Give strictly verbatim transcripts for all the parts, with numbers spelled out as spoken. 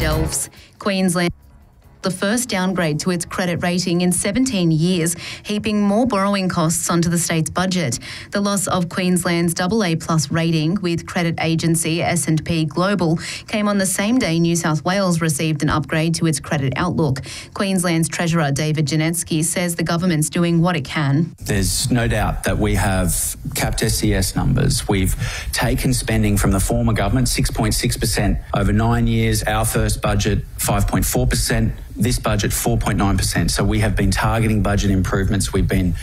delves. Queensland the first downgrade to its credit rating in seventeen years, heaping more borrowing costs onto the state's budget. The loss of Queensland's double A plus rating with credit agency S and P Global came on the same day New South Wales received an upgrade to its credit outlook. Queensland's Treasurer David Janetsky says the government's doing what it can. There's no doubt that we have capped S C S numbers. We've taken spending from the former government, six point six percent over nine years. Our first budget, five point four percent. This budget, four point nine percent. So we have been targeting budget improvements. We've been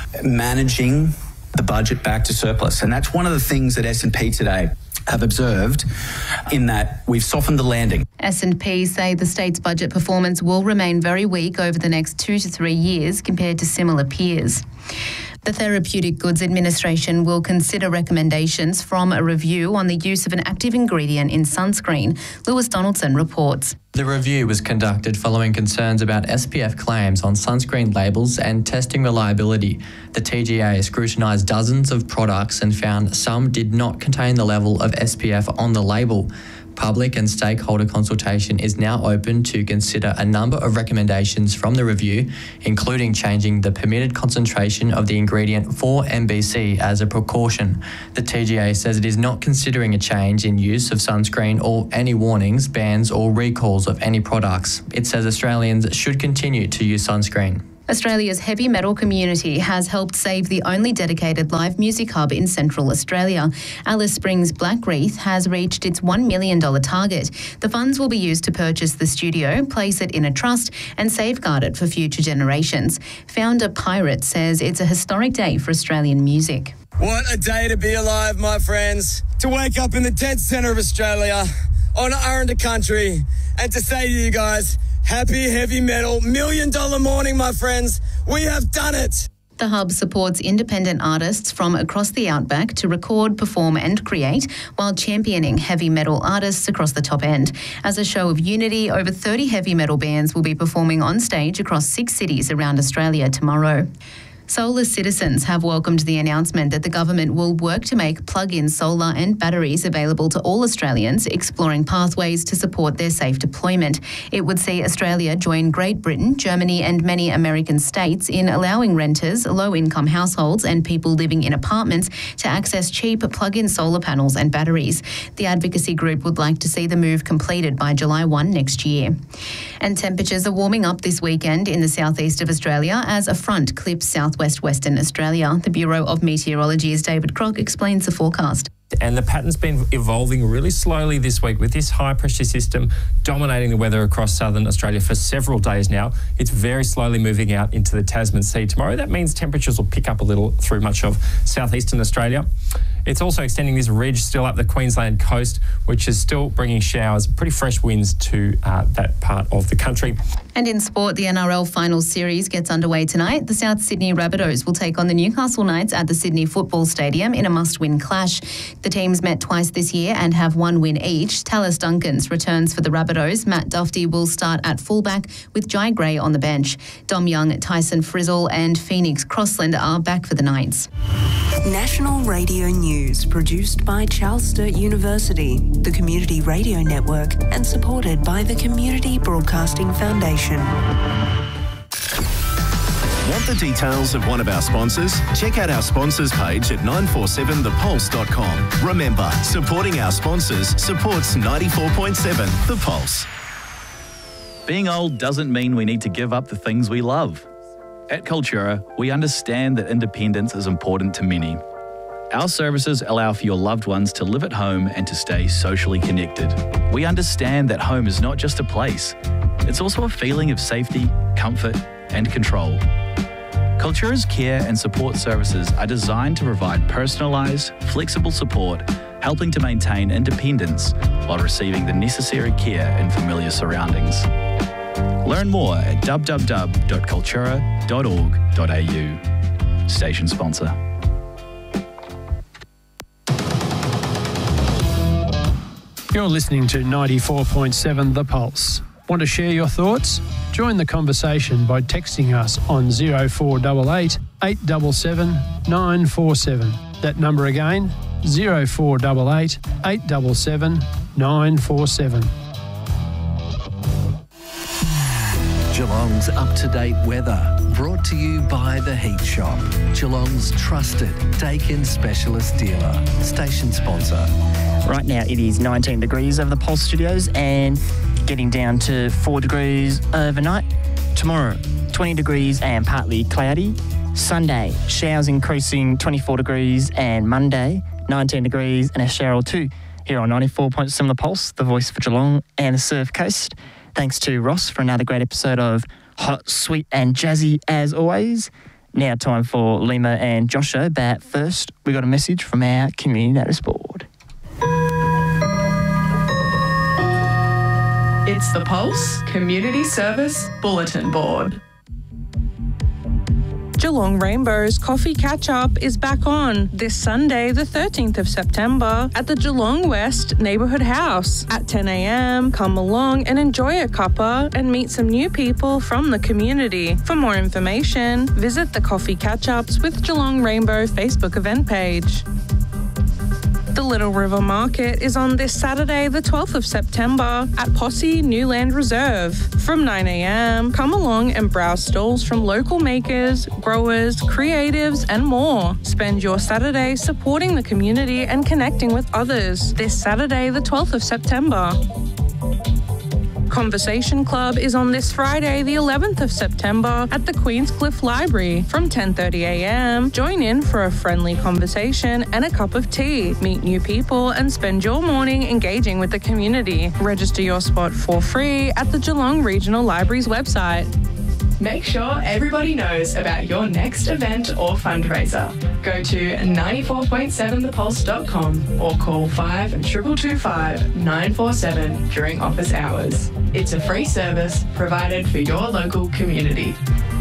managing the budget back to surplus. And that's one of the things that S and P today have observed, in that we've softened the landing. S and P say the state's budget performance will remain very weak over the next two to three years compared to similar peers. The Therapeutic Goods Administration will consider recommendations from a review on the use of an active ingredient in sunscreen. Lewis Donaldson reports. The review was conducted following concerns about S P F claims on sunscreen labels and testing reliability. The T G A scrutinised dozens of products and found some did not contain the level of S P F on the label. Public and stakeholder consultation is now open to consider a number of recommendations from the review, including changing the permitted concentration of the ingredient for M B C as a precaution. The T G A says it is not considering a change in use of sunscreen or any warnings, bans or recalls of any products. It says Australians should continue to use sunscreen. Australia's heavy metal community has helped save the only dedicated live music hub in Central Australia. Alice Springs Black Reef has reached its one million dollars target. The funds will be used to purchase the studio, place it in a trust and safeguard it for future generations. Founder Pirate says it's a historic day for Australian music. What a day to be alive, my friends. To wake up in the dead centre of Australia, on Arrernte country, and to say to you guys, happy heavy metal, million dollar morning, my friends. We have done it. The hub supports independent artists from across the outback to record, perform and create, while championing heavy metal artists across the top end. As a show of unity, over thirty heavy metal bands will be performing on stage across six cities around Australia tomorrow. Solar citizens have welcomed the announcement that the government will work to make plug-in solar and batteries available to all Australians, exploring pathways to support their safe deployment. It would see Australia join Great Britain, Germany and many American states in allowing renters, low-income households and people living in apartments to access cheap plug-in solar panels and batteries. The advocacy group would like to see the move completed by July first next year. And temperatures are warming up this weekend in the southeast of Australia as a front clips south West Western Australia. The Bureau of Meteorology's David Crock explains the forecast. And the pattern's been evolving really slowly this week with this high pressure system dominating the weather across southern Australia for several days now. It's very slowly moving out into the Tasman Sea tomorrow. That means temperatures will pick up a little through much of southeastern Australia. It's also extending this ridge still up the Queensland coast, which is still bringing showers, pretty fresh winds to uh, that part of the country. And in sport, the N R L final series gets underway tonight. The South Sydney Rabbitohs will take on the Newcastle Knights at the Sydney Football Stadium in a must-win clash. The teams met twice this year and have one win each. Talis Duncans returns for the Rabbitohs. Matt Duffy will start at fullback with Jai Gray on the bench. Dom Young, Tyson Frizzle and Phoenix Crossland are back for the Knights. National Radio News, produced by Charles Sturt University, the Community Radio Network, and supported by the Community Broadcasting Foundation. Want the details of one of our sponsors? Check out our sponsors page at nine four seven the pulse dot com. Remember, supporting our sponsors supports ninety-four point seven The Pulse. Being old doesn't mean we need to give up the things we love. At Cultura, we understand that independence is important to many. Our services allow for your loved ones to live at home and to stay socially connected. We understand that home is not just a place. It's also a feeling of safety, comfort, and control. Cultura's care and support services are designed to provide personalised, flexible support, helping to maintain independence while receiving the necessary care in familiar surroundings. Learn more at w w w dot cultura dot org dot a u. Station sponsor. You're listening to ninety-four point seven The Pulse. Want to share your thoughts? Join the conversation by texting us on oh four eight eight, eight seven seven, nine four seven. That number again, oh four eight eight, eight seven seven, nine four seven. Geelong's up-to-date weather, brought to you by The Heat Shop, Geelong's trusted Daikin specialist dealer, station sponsor. Right now it is nineteen degrees over the Pulse Studios and getting down to four degrees overnight. Tomorrow, twenty degrees and partly cloudy. Sunday, showers increasing, twenty-four degrees, and Monday, nineteen degrees and a shower or two. Here on ninety-four point seven The Pulse, the voice for Geelong and the Surf Coast. Thanks to Ross for another great episode of Hot, Sweet and Jazzy as always. Now time for Lima and Josho, but first we got a message from our community notice board. It's the Pulse Community Service Bulletin Board. Geelong Rainbow's Coffee Catch-Up is back on this Sunday, the thirteenth of September, at the Geelong West Neighbourhood House at ten a.m. Come along and enjoy a cuppa and meet some new people from the community. For more information, visit the Coffee Catch-Ups with Geelong Rainbow Facebook event page. The Little River Market is on this Saturday, the twelfth of September, at Posse Newland Reserve. From nine a.m, come along and browse stalls from local makers, growers, creatives, and more. Spend your Saturday supporting the community and connecting with others. This Saturday, the twelfth of September. Conversation Club is on this Friday, the eleventh of September, at the Queenscliff Library. From ten thirty a.m, join in for a friendly conversation and a cup of tea. Meet new people and spend your morning engaging with the community. Register your spot for free at the Geelong Regional Library's website. Make sure everybody knows about your next event or fundraiser. Go to ninety-four point seven the pulse dot com or call five two two five nine four seven during office hours. It's a free service provided for your local community.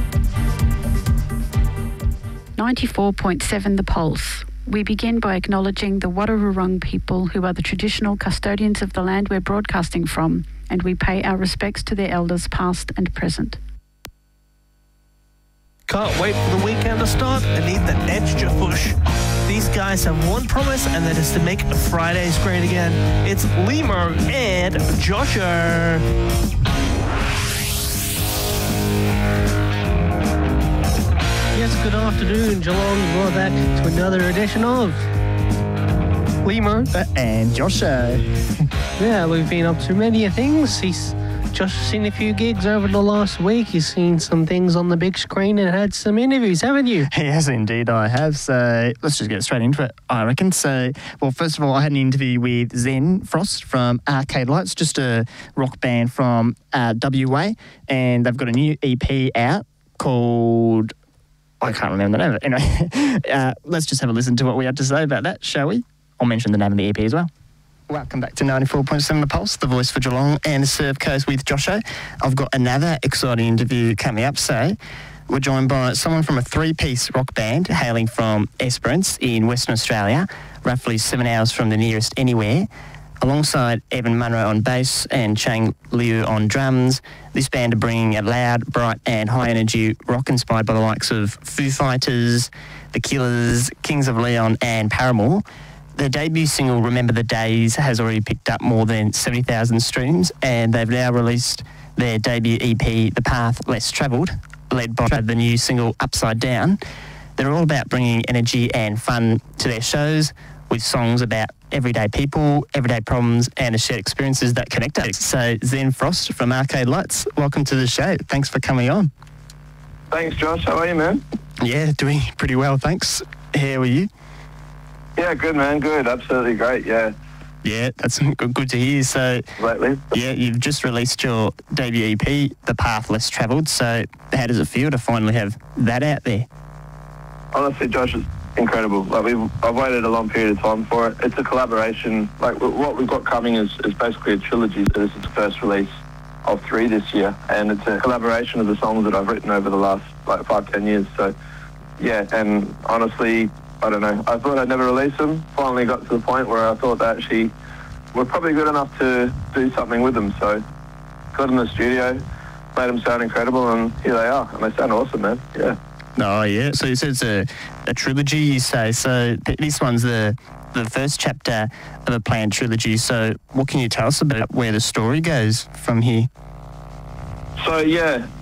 ninety-four point seven The Pulse. We begin by acknowledging the Wadawurrung people who are the traditional custodians of the land we're broadcasting from, and we pay our respects to their elders past and present. Can't wait for the weekend to start and need that extra push. These guys have one promise, and that is to make Fridays great again. It's Limo and Josher. Yes, good afternoon, Geelong. We're back to another edition of Limo and Josher. Yeah, we've been up to many things. He's just seen a few gigs over the last week. You've seen some things on the big screen and had some interviews, haven't you? Yes, indeed, I have. So let's just get straight into it, I reckon. So, well, first of all, I had an interview with Zen Frost from Arcade Lights, just a rock band from uh, W A, and they've got a new E P out called... I can't remember the name of it. Anyway, uh, let's just have a listen to what we had to say about that, shall we? I'll mention the name of the E P as well. Welcome back to ninety-four point seven The Pulse, the voice for Geelong and the Surf Coast with Josho. I've got another exciting interview coming up. So we're joined by someone from a three-piece rock band hailing from Esperance in Western Australia, roughly seven hours from the nearest anywhere. Alongside Evan Munro on bass and Chang Liu on drums, this band are bringing a loud, bright and high-energy rock inspired by the likes of Foo Fighters, The Killers, Kings of Leon and Paramore. Their debut single, Remember the Days, has already picked up more than seventy thousand streams, and they've now released their debut E P, The Path Less Travelled, led by the new single, Upside Down. They're all about bringing energy and fun to their shows with songs about everyday people, everyday problems, and the shared experiences that connect us. So, Zen Frost from Arcade Lights, welcome to the show. Thanks for coming on. Thanks, Josh. How are you, man? Yeah, doing pretty well, thanks. How are you? Yeah, good, man. Good. Absolutely great, yeah. Yeah, that's good, good to hear. So, lately, yeah, you've just released your debut E P, The Path Less Travelled. So, how does it feel to finally have that out there? Honestly, Josh, it's incredible. Like we've, I've waited a long period of time for it. It's a collaboration. Like what we've got coming is, is basically a trilogy. This is the first release of three this year, and it's a collaboration of the songs that I've written over the last like five, ten years. So, yeah, and honestly, I don't know. I thought I'd never release them. Finally got to the point where I thought that actually we're probably good enough to do something with them. So got in the studio, made them sound incredible, and here they are. And they sound awesome, man. Yeah. Oh, yeah. So you said it's a, a trilogy, you say. So this one's the the first chapter of a planned trilogy. So what can you tell us about where the story goes from here? So, yeah,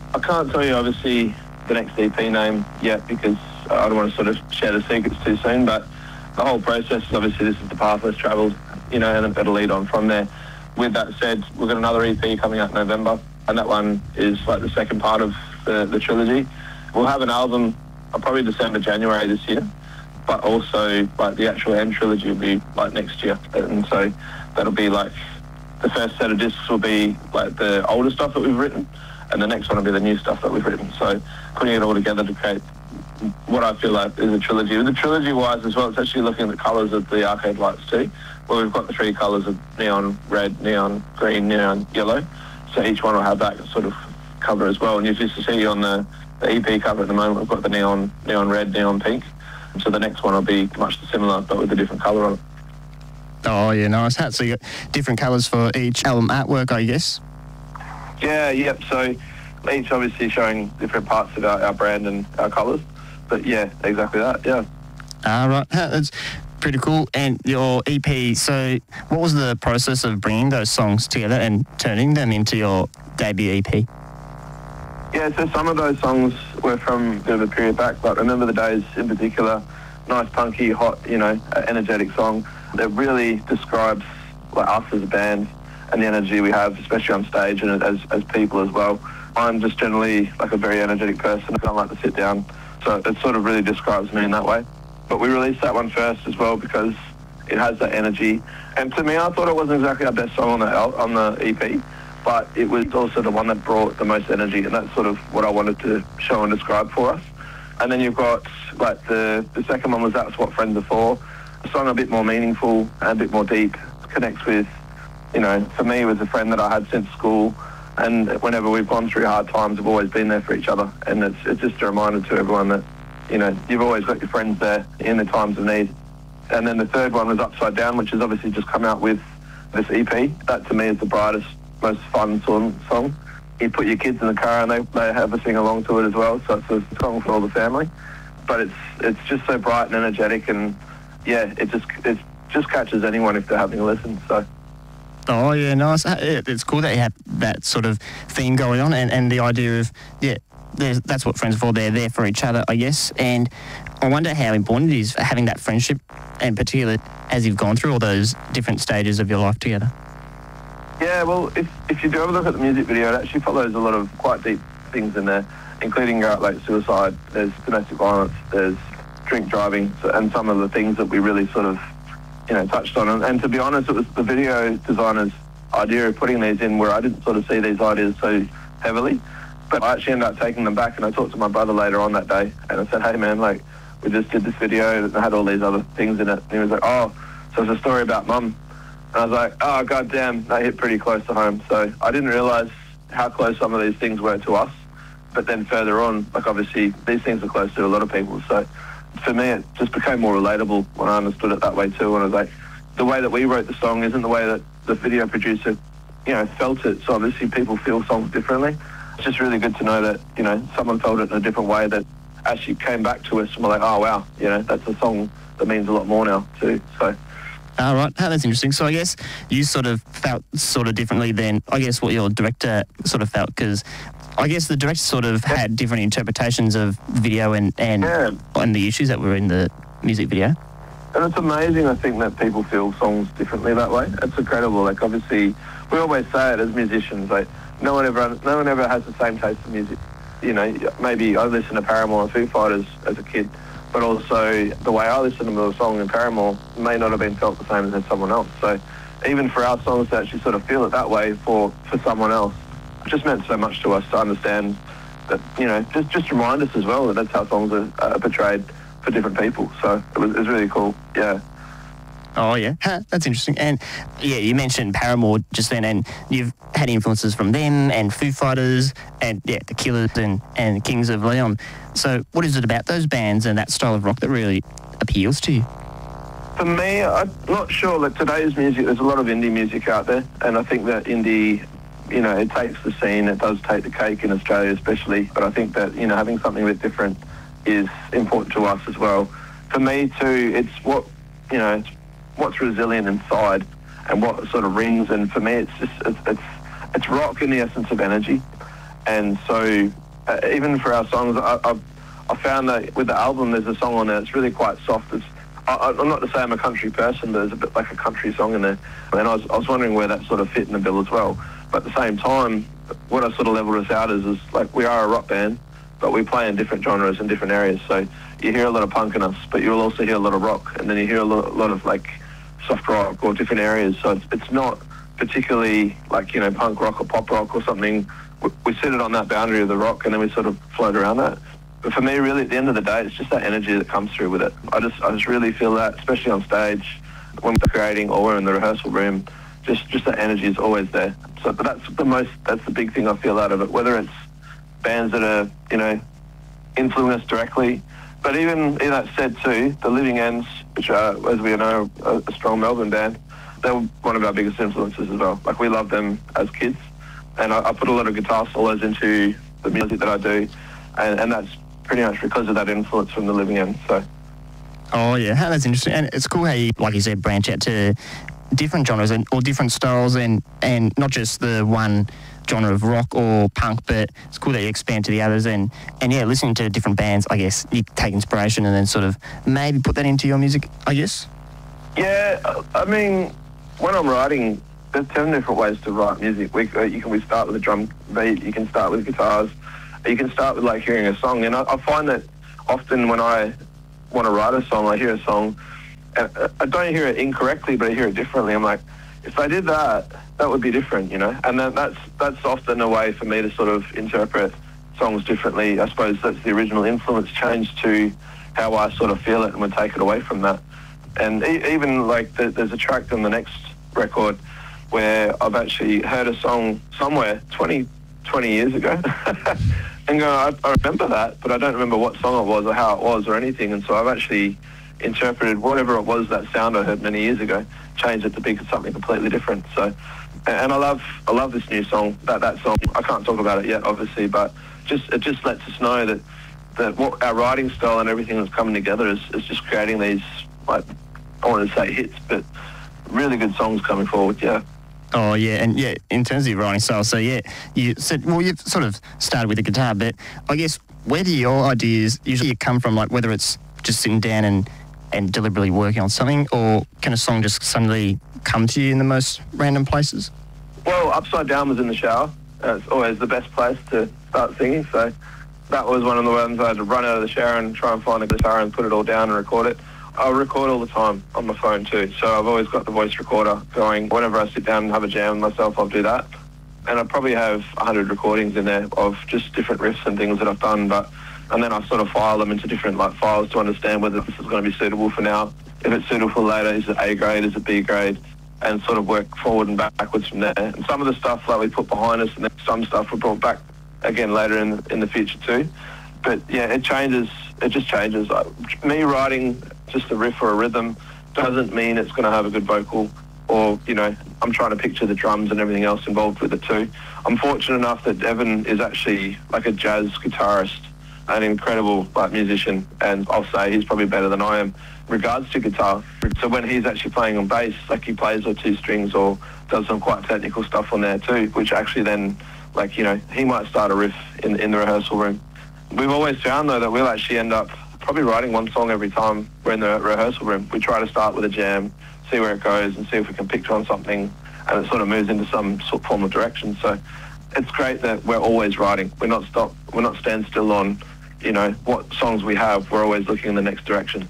I can't tell you, obviously, the next E P name yet because I don't want to sort of share the secrets too soon, but the whole process is obviously this is the path less travelled, you know, and it'll lead on from there. With that said, we've got another E P coming out in November, and that one is like the second part of the, the trilogy. We'll have an album uh, probably December, January this year, but also like the actual end trilogy will be like next year, and so that'll be like the first set of discs will be like the older stuff that we've written, and the next one will be the new stuff that we've written. So putting it all together to create what I feel like is a trilogy. With the trilogy-wise as well, it's actually looking at the colours of the arcade lights too, where we've got the three colours of neon red, neon green, neon yellow. So each one will have that sort of cover as well. And you just see on the, the E P cover at the moment, we've got the neon, neon red, neon pink. So the next one will be much similar, but with a different colour on it. Oh, yeah, nice. So you got different colours for each album artwork, I guess? Yeah, yep. So each obviously showing different parts of our, our brand and our colours. But yeah, exactly that, yeah. All right, that's pretty cool. And your E P, so what was the process of bringing those songs together and turning them into your debut E P? Yeah, so some of those songs were from a bit of a period back, but Remember the Days in particular, nice, punky, hot, you know, energetic song that really describes like us as a band and the energy we have, especially on stage and as, as people as well. I'm just generally like a very energetic person. I don't like to sit down. So it sort of really describes me in that way. But we released that one first as well because it has that energy. And to me, I thought it wasn't exactly our best song on the on the E P, but it was also the one that brought the most energy, and that's sort of what I wanted to show and describe for us. And then you've got, like, the, the second one was That's What Friends Are For. A song a bit more meaningful and a bit more deep, connects with, you know, for me, it was a friend that I had since school. And whenever we've gone through hard times, we've always been there for each other. And it's, it's just a reminder to everyone that, you know, you've always got your friends there in the times of need. And then the third one was Upside Down, which has obviously just come out with this E P. That, to me, is the brightest, most fun song. You put your kids in the car and they, they have a sing along to it as well. So it's a song for all the family. But it's it's just so bright and energetic, and, yeah, it just it just catches anyone if they're having a listen, so... Oh, yeah, nice. It's cool that you have that sort of theme going on, and, and the idea of, yeah, that's what friends are for. They're there for each other, I guess. And I wonder how important it is for having that friendship, and particularly as you've gone through all those different stages of your life together. Yeah, well, if, if you do have a look at the music video, it actually follows a lot of quite deep things in there, including uh, like suicide, there's domestic violence, there's drink driving, and some of the things that we really sort of, you know, touched on. And, and to be honest, it was the video designer's idea of putting these in where I didn't sort of see these ideas so heavily. But I actually ended up taking them back, and I talked to my brother later on that day, and I said, hey, man, like, we just did this video and it had all these other things in it. And he was like, oh, so it's a story about mum. And I was like, oh, goddamn, that hit pretty close to home. So I didn't realise how close some of these things were to us. But then further on, like, obviously, these things are close to a lot of people. So for me, it just became more relatable when I understood it that way too. And I was like, the way that we wrote the song isn't the way that the video producer, you know, felt it. So obviously people feel songs differently. It's just really good to know that, you know, someone felt it in a different way that actually came back to us and we're like, oh, wow, you know, that's a song that means a lot more now too. So. All right, oh, that's interesting. So I guess you sort of felt sort of differently than, I guess, what your director sort of felt, because I guess the director sort of had different interpretations of video and, and, yeah. and the issues that were in the music video. And it's amazing, I think, that people feel songs differently that way. It's incredible. Like, obviously, we always say it as musicians, like, no one ever, no one ever has the same taste in music. You know, maybe I listened to Paramore and Foo Fighters as a kid, but also the way I listened to the song in Paramore may not have been felt the same as someone else. So even for our songs to actually sort of feel it that way for, for someone else, it just meant so much to us to understand that, you know, just, just remind us as well that that's how songs are, are portrayed for different people. So it was, it was really cool, yeah. Oh, yeah. Huh, that's interesting. And, yeah, you mentioned Paramore just then, and you've had influences from them and Foo Fighters and, yeah, The Killers and, and Kings of Leon. So what is it about those bands and that style of rock that really appeals to you? For me, I'm not sure that today's music, there's a lot of indie music out there, and I think that indie, you know, it takes the scene, it does take the cake in Australia especially, but I think that, you know, having something a bit different is important to us as well. For me too, it's what, you know, it's what's resilient inside and what sort of rings, and for me it's just it's, it's it's rock in the essence of energy, And so uh, even for our songs, I, I've, I found that with the album, there's a song on there that's really quite soft. It's, I, I'm not to say I'm a country person, but there's a bit like a country song in there. And I was, I was wondering where that sort of fit in the bill as well. But at the same time, what I sort of leveled us out is, is like we are a rock band, but we play in different genres and different areas. So you hear a lot of punk in us, but you'll also hear a lot of rock, and then you hear a lot, a lot of like soft rock or different areas. So it's, it's not particularly like, you know, punk rock or pop rock or something. We, we sit it on that boundary of the rock, and then we sort of float around that. But for me, really, at the end of the day, it's just that energy that comes through with it. I just, I just really feel that, especially on stage, when we're creating or we're in the rehearsal room, just, just that energy is always there. So, but that's the most, that's the big thing I feel out of it. Whether it's bands that are, you know, influence us directly, but even in that said too, the Living Ends, which are, as we know, a, a strong Melbourne band, they're one of our biggest influences as well. Like, we love them as kids, and I, I put a lot of guitar solos into the music that I do, and, and that's pretty much because of that influence from the Living Ends. So. Oh yeah, that's interesting, and it's cool how you, like you said, branch out to different genres and or different styles, and and not just the one genre of rock or punk, but it's cool that you expand to the others, and and yeah, listening to different bands, I guess you take inspiration and then sort of maybe put that into your music, I guess. Yeah, I mean, when I'm writing, there's ten different ways to write music. We uh, you can we start with a drum beat, you can start with guitars, you can start with like hearing a song, and I, I find that often when I want to write a song, I hear a song, and I don't hear it incorrectly, but I hear it differently. I'm like, if I did that, that would be different, you know? And then that's that's often a way for me to sort of interpret songs differently. I suppose that's the original influence changed to how I sort of feel it, and would take it away from that. And e- even like the, there's a track on the next record where I've actually heard a song somewhere twenty, twenty years ago and go, I, I remember that, but I don't remember what song it was or how it was or anything. And so I've actually interpreted whatever it was, that sound I heard many years ago, changed it to be something completely different. So, and I love I love this new song. That that song, I can't talk about it yet, obviously, but just it just lets us know that that what our writing style and everything that's coming together is, is just creating these, like, I want to say hits, but really good songs coming forward. Yeah. Oh yeah, and yeah, in terms of your writing style, so yeah, you said, well, you've sort of started with the guitar, but I guess where do your ideas usually come from? Like, whether it's just sitting down and and deliberately working on something, or can a song just suddenly come to you in the most random places? Well, Upside Down was in the shower. Uh, it's always the best place to start singing, so that was one of the ones I had to run out of the shower and try and find a guitar and put it all down and record it. I record all the time on my phone too, so I've always got the voice recorder going. Whenever I sit down and have a jam with myself, I'll do that. And I probably have one hundred recordings in there of just different riffs and things that I've done, but and then I sort of file them into different like files to understand whether this is going to be suitable for now. If it's suitable for later, is it A grade, is it B grade, and sort of work forward and backwards from there. And some of the stuff like we put behind us, and then some stuff we brought back again later in in the future too. But yeah, it changes. It just changes. Like, me writing just a riff or a rhythm doesn't mean it's going to have a good vocal, or, you know, I'm trying to picture the drums and everything else involved with it too. I'm fortunate enough that Evan is actually like a jazz guitarist, an incredible like musician, and I'll say he's probably better than I am in regards to guitar. So when he's actually playing on bass, like he plays or two strings or does some quite technical stuff on there too, which actually then, like, you know, he might start a riff in, in the rehearsal room. We've always found though that we'll actually end up probably writing one song every time we're in the rehearsal room. We try to start with a jam, see where it goes, and see if we can picture on something, and it sort of moves into some sort of form of direction. So it's great that we're always writing. We're not stop. We're not stand still on, you know, what songs we have. We're always looking in the next direction.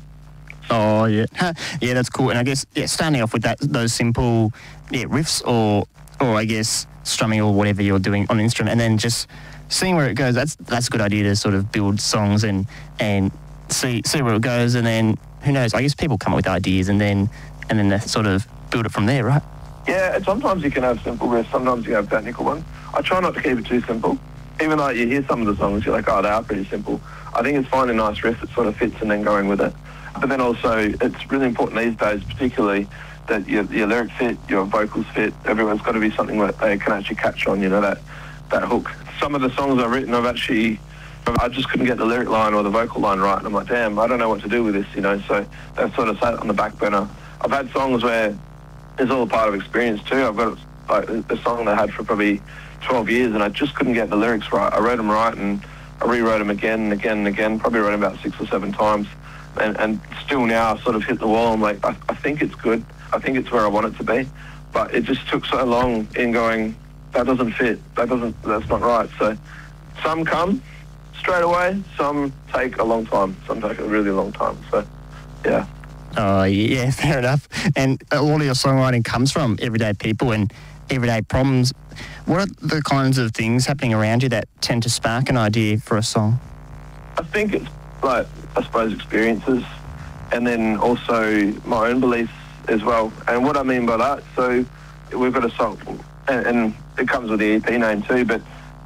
Oh yeah, yeah, that's cool. And I guess yeah, starting off with that those simple yeah riffs or or I guess strumming or whatever you're doing on an instrument, and then just seeing where it goes. That's that's a good idea to sort of build songs and and see see where it goes, and then who knows? I guess people come up with ideas and then and then they sort of build it from there, right? Yeah, and sometimes you can have simple riffs, sometimes you have technical ones. I try not to keep it too simple. Even though you hear some of the songs, you're like, oh, they are pretty simple. I think it's finding a nice riff that sort of fits and then going with it. But then also, it's really important these days, particularly, that your, your lyrics fit, your vocals fit. Everyone's got to be something that they can actually catch on, you know, that, that hook. Some of the songs I've written, I've actually, I just couldn't get the lyric line or the vocal line right. And I'm like, damn, I don't know what to do with this, you know. So they've sort of sat on the back burner. I've had songs where it's all a part of experience too. I've got like a song that I had for probably twelve years, and I just couldn't get the lyrics right. I wrote them right, and I rewrote them again and again and again, probably wrote them about six or seven times. And, and still now I've sort of hit the wall. I'm like, I, I think it's good. I think it's where I want it to be. But it just took so long in going, that doesn't fit. That doesn't, that's not right. So some come straight away. Some take a long time. Some take a really long time. So, yeah. Oh, yeah, fair enough. And a lot of your songwriting comes from everyday people and everyday problems. What are the kinds of things happening around you that tend to spark an idea for a song? I think it's like, I suppose, experiences, and then also my own beliefs as well. And what I mean by that, so we've got a song, and, and it comes with the E P name too, but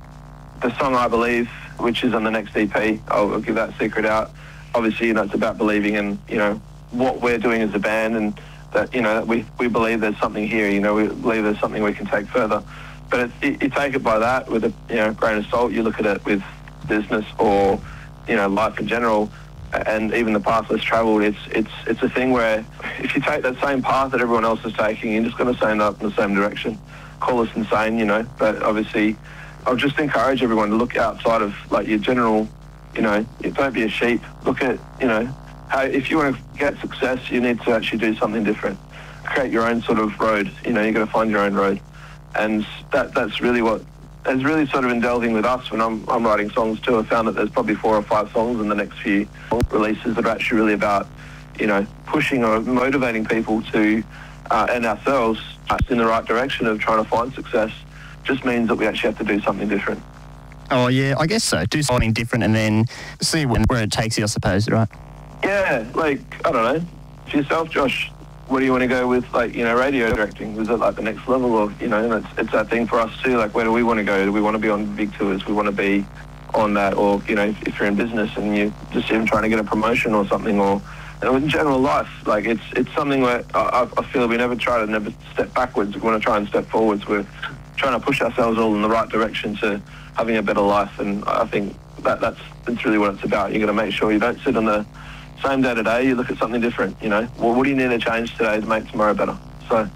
the song I Believe, which is on the next E P, I'll, I'll give that secret out. Obviously, you know, it's about believing in, you know, what we're doing as a band, and that, you know, that we, we believe there's something here, you know, we believe there's something we can take further. But it's, you, you take it by that with a, you know, grain of salt. You look at it with business or, you know, life in general, and even the path less travelled. It's it's it's a thing where if you take that same path that everyone else is taking, you're just going to stand up in the same direction. Call us insane, you know. But obviously, I'll just encourage everyone to look outside of like your general, you know, don't be a sheep. Look at, you know, how if you want to get success, you need to actually do something different. Create your own sort of road. You know, you've got to find your own road, and that that's really what has really sort of been delving with us when I'm, I'm writing songs too. I found that there's probably four or five songs in the next few releases that are actually really about, you know, pushing or motivating people to, uh, and ourselves, just in the right direction of trying to find success. Just means that we actually have to do something different. Oh, yeah, I guess so. Do something different and then see where it takes you, I suppose, right? Yeah, like, I don't know. For yourself, Josh, what do you want to go with, like, you know, radio directing? Was it like the next level? Or, you know, it's, it's that thing for us too. Like, where do we want to go? Do we want to be on big tours? We want to be on that, or, you know, if, if you're in business and you're just even trying to get a promotion or something, or, you know, in general life, like, it's it's something where I, I feel we never try to never step backwards. We want to try and step forwards. We're trying to push ourselves all in the right direction to having a better life, and I think that that's, that's really what it's about. You're going to make sure you don't sit on the same day to day, you look at something different, you know. Well, what do you need to change today to make tomorrow better? So.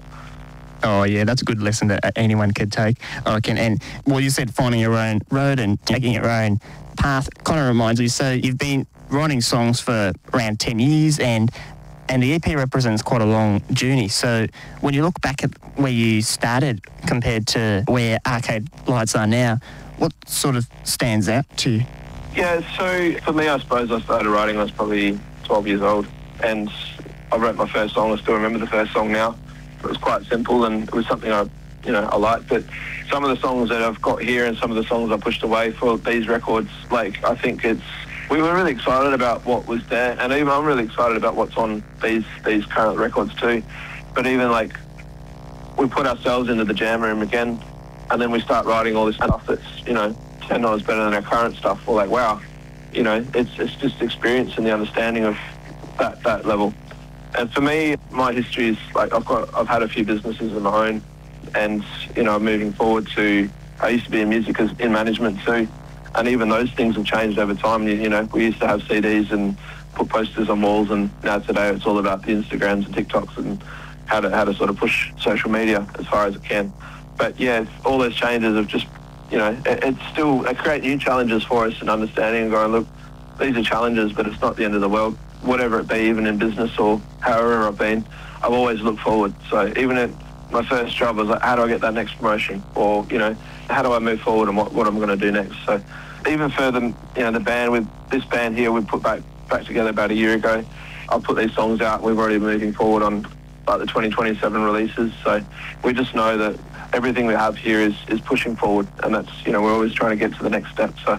Oh, yeah, that's a good lesson that anyone could take, I reckon. And, well, you said finding your own road and taking your own path kind of reminds me. So you've been writing songs for around ten years, and and the E P represents quite a long journey. So when you look back at where you started compared to where Arcade Lights are now, what sort of stands out to you? Yeah, so for me, I suppose I started writing when I was probably twelve years old, and I wrote my first song. I still remember the first song now. It was quite simple, and it was something I, you know, I liked. But some of the songs that I've got here and some of the songs I pushed away for these records, like, I think it's, we were really excited about what was there, and even I'm really excited about what's on these these current records too. But even, like, we put ourselves into the jam room again, and then we start writing all this stuff that's, you know, ten dollars better than our current stuff. We're like, wow, you know, it's it's just experience and the understanding of that that level. And for me, my history is like I've got I've had a few businesses of my own, and, you know, moving forward to, I used to be in music as in management too, and even those things have changed over time. You, you know, we used to have C Ds and put posters on walls, and now today it's all about the Instagrams and TikToks and how to how to sort of push social media as far as it can. But yeah, all those changes have just, you know, it, it's still, it create new challenges for us and understanding and going, look, these are challenges, but it's not the end of the world. Whatever it be, even in business or however I've been, I've always looked forward. So even at my first job, I was like, how do I get that next promotion? Or, you know, how do I move forward and what, what I'm going to do next? So even further, you know, the band, with this band here, we put back, back together about a year ago. I'll put these songs out. We've already moving forward on like the twenty twenty-seven releases. So we just know that everything we have here is, is pushing forward, and that's, you know, we're always trying to get to the next step. So.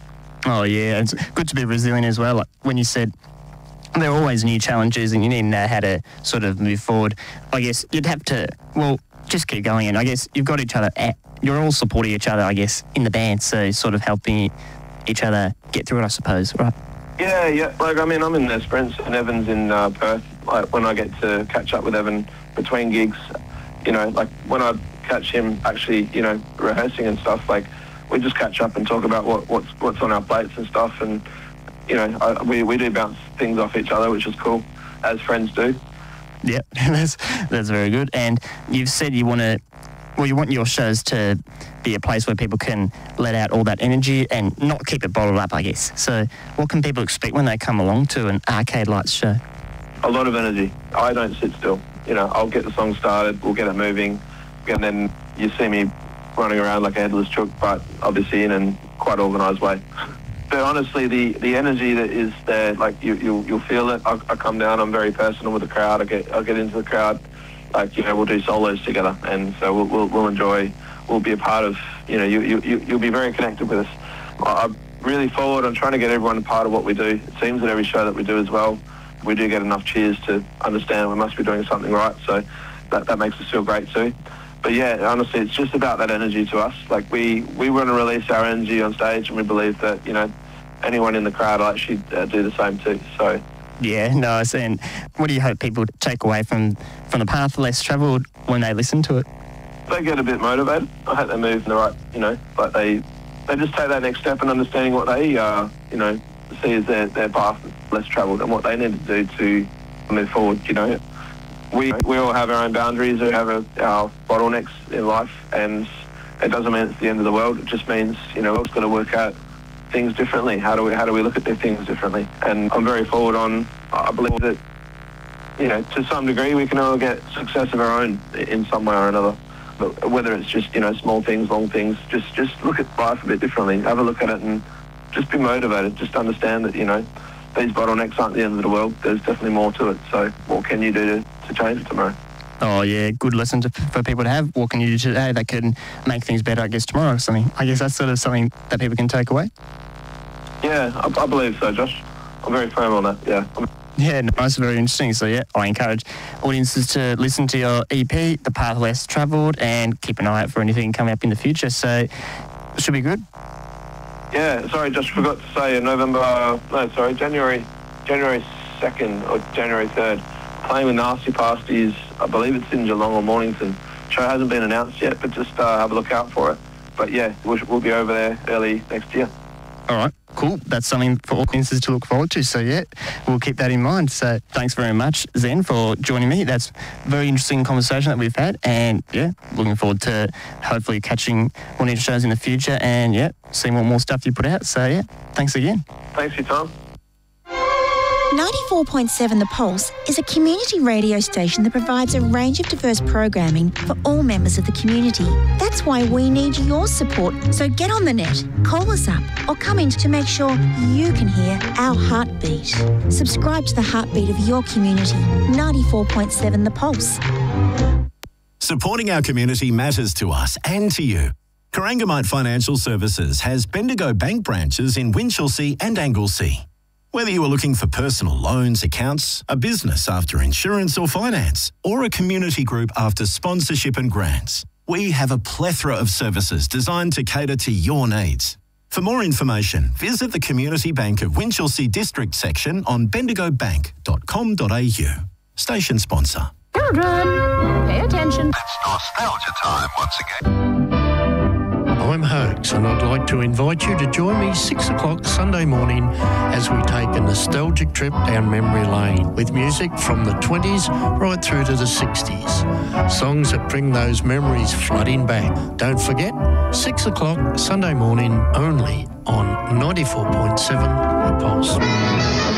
Oh, yeah, it's good to be resilient as well. Like when you said there are always new challenges and you need to know how to sort of move forward, I guess you'd have to, well, just keep going. And I guess you've got each other, at, you're all supporting each other, I guess, in the band, so sort of helping each other get through it, I suppose, right? Yeah, yeah. Like, I mean, I'm in the Sprints and Evan's in uh, Perth. Like, when I get to catch up with Evan between gigs, you know, like when I catch him actually, you know, rehearsing and stuff, like we just catch up and talk about what, what's what's on our plates and stuff, and, you know, I, we, we do bounce things off each other, which is cool, as friends do. Yeah, that's that's very good. And you've said you want to well, you want your shows to be a place where people can let out all that energy and not keep it bottled up, I guess. So what can people expect when they come along to an Arcade Lights show? A lot of energy. I don't sit still. You know, I'll get the song started, we'll get it moving, and then you see me running around like a headless chook, but obviously in a quite organised way. But honestly, the, the energy that is there, like you, you, you'll feel it. I, I come down, I'm very personal with the crowd. I get, I'll get into the crowd. Like, you know, we'll do solos together. And so we'll, we'll, we'll enjoy, we'll be a part of, you know, you, you, you'll be very connected with us. I'm really forward on trying to get everyone a part of what we do. It seems that every show that we do as well, we do get enough cheers to understand we must be doing something right. So that, that makes us feel great too. But yeah, honestly, it's just about that energy to us. Like we, we want to release our energy on stage, and we believe that, you know, anyone in the crowd will actually uh, do the same too. So yeah, nice. And what do you hope people take away from, from the path less travelled when they listen to it? They get a bit motivated. I hope they move in the right, you know, like they they just take that next step in understanding what they, uh, you know, see as their, their path less travelled and what they need to do to move forward, you know. We we all have our own boundaries, we have a, our bottlenecks in life, and it doesn't mean it's the end of the world. It just means, you know, we've got to work out things differently. How do we how do we look at these things differently? And I'm very forward on, I believe that, you know, to some degree we can all get success of our own in some way or another. But whether it's just, you know, small things, long things, just just look at life a bit differently. Have a look at it and just be motivated. Just understand that, you know, these bottlenecks aren't the end of the world. There's definitely more to it. So what can you do to, to change it tomorrow? Oh, yeah, good lesson to, for people to have. What can you do today that can make things better, I guess, tomorrow or something? I guess that's sort of something that people can take away. Yeah, I, I believe so, Josh. I'm very firm on that, yeah. Yeah, nice, very interesting. So, yeah, I encourage audiences to listen to your E P, The Path Less Travelled, and keep an eye out for anything coming up in the future. So, it should be good. Yeah, sorry, just forgot to say, November, uh, no, sorry, January, January second or January third, playing with Nasty Pasties. I believe it's in Geelong or Mornington. Show hasn't been announced yet, but just uh, have a look out for it. But yeah, we'll, we'll be over there early next year. All right, cool. That's something for audiences to look forward to. So yeah, we'll keep that in mind. So thanks very much, Zen, for joining me. That's a very interesting conversation that we've had. And yeah, looking forward to hopefully catching one of your shows in the future and yeah, seeing what more stuff you put out. So yeah, thanks again. Thanks for your time. ninety-four point seven The Pulse is a community radio station that provides a range of diverse programming for all members of the community. That's why we need your support. So get on the net, call us up, or come in to make sure you can hear our heartbeat. Subscribe to the heartbeat of your community. ninety-four point seven The Pulse. Supporting our community matters to us and to you. Corangamite Financial Services has Bendigo Bank branches in Winchelsea and Anglesea. Whether you are looking for personal loans, accounts, a business after insurance or finance, or a community group after sponsorship and grants, we have a plethora of services designed to cater to your needs. For more information, visit the Community Bank of Winchelsea District section on bendigo bank dot com dot a u. Station sponsor. Children, pay attention. It's nostalgia time once again. I'm Hoax, and I'd like to invite you to join me six o'clock Sunday morning as we take a nostalgic trip down memory lane with music from the twenties right through to the sixties. Songs that bring those memories flooding back. Don't forget, six o'clock Sunday morning only on ninety-four point seven The Pulse.